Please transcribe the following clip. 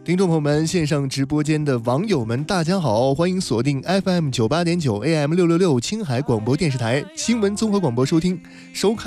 听众朋友们，线上直播间的网友们，大家好，欢迎锁定 FM 98.9 AM 666青海广播电视台新闻综合广播收听收看。